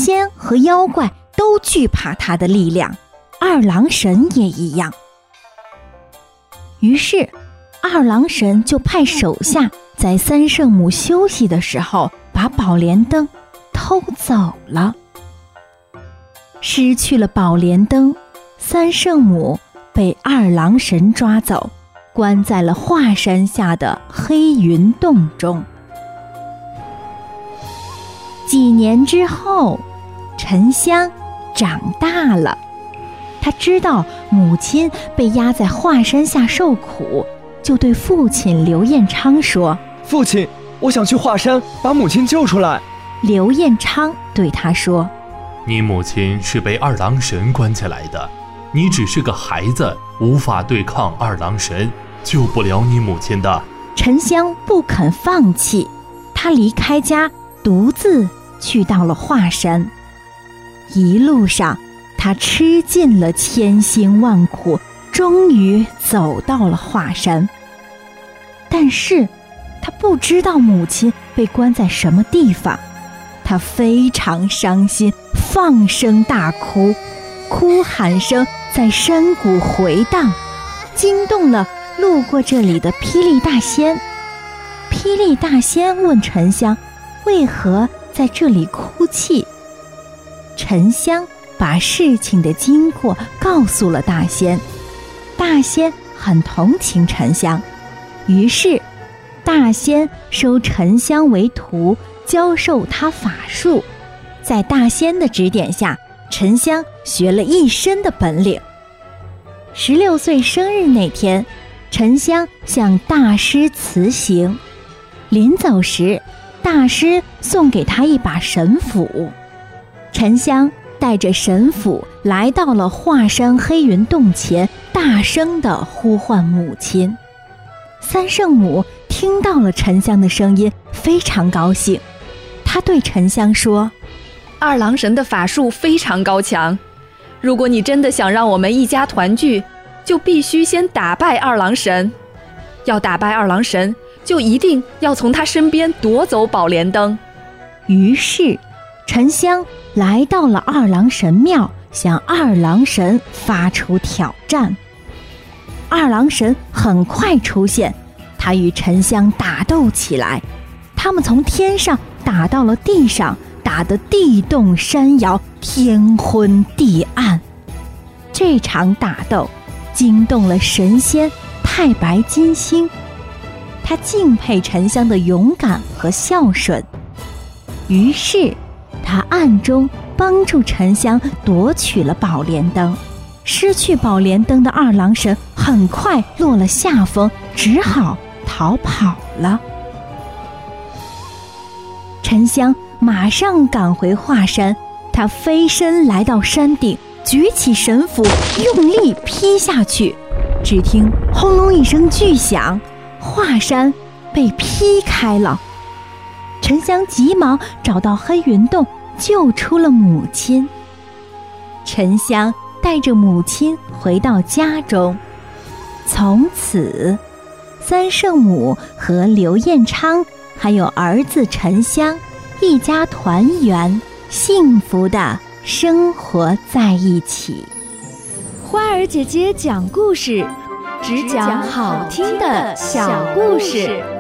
仙和妖怪都惧怕他的力量，二郎神也一样。于是二郎神就派手下在三圣母休息的时候把宝莲灯偷走了。失去了宝莲灯，三圣母被二郎神抓走，关在了华山下的黑云洞中。几年之后，沉香长大了，他知道母亲被压在华山下受苦，就对父亲刘彦昌说： 父亲，我想去华山把母亲救出来。 刘彦昌对他说： 你母亲是被二郎神关起来的，你只是个孩子，无法对抗二郎神，救不了你母亲的。 沉香不肯放弃，他离开家，独自去到了华山。一路上，他吃尽了千辛万苦，终于走到了华山。但是他不知道母亲被关在什么地方，他非常伤心，放声大哭，哭喊声在山谷回荡，惊动了路过这里的霹雳大仙。霹雳大仙问沉香为何在这里哭泣，沉香把事情的经过告诉了大仙。大仙很同情沉香，于是大仙收沉香为徒，教授他法术。在大仙的指点下，沉香学了一身的本领。16岁生日那天，沉香向大师辞行，临走时，大师送给他一把神斧。沉香带着神斧来到了华山黑云洞前，大声地呼唤母亲。三圣母听到了沉香的声音，非常高兴。她对沉香说： 二郎神的法术非常高强，如果你真的想让我们一家团聚，就必须先打败二郎神。要打败二郎神，就一定要从他身边夺走宝莲灯。 于是沉香来到了二郎神庙，向二郎神发出挑战。二郎神很快出现，他与沉香打斗起来，他们从天上打到了地上，打得地动山摇，天昏地暗。这场打斗惊动了神仙太白金星，他敬佩沉香的勇敢和孝顺，于是他暗中帮助沉香夺取了宝莲灯。失去宝莲灯的二郎神很快落了下风，只好逃跑了。沉香马上赶回华山，他飞身来到山顶，举起神斧，用力劈下去。只听轰隆一声巨响，华山被劈开了。沉香急忙找到黑云洞，救出了母亲。沉香带着母亲回到家中，从此三圣母和刘彦昌还有儿子沉香一家团圆，幸福地生活在一起。 花儿姐姐讲故事，只讲好听的小故事。